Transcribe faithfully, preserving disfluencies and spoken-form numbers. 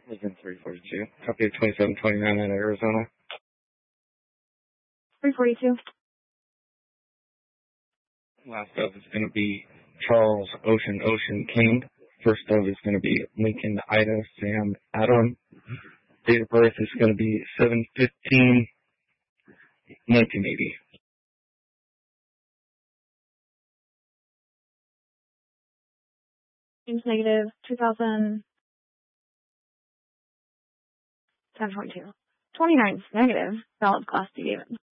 Lincoln three forty-two. Copy of twenty-seven twenty-nine out of Arizona. three forty-two. Last of is going to be Charles Ocean Ocean King. First of is going to be Lincoln Ida Sam Adam. Date of birth is going to be seven fifteen nineteen eighty. Seems negative. two thousand ten twenty-two. twenty-nine is negative. Valid class D, David.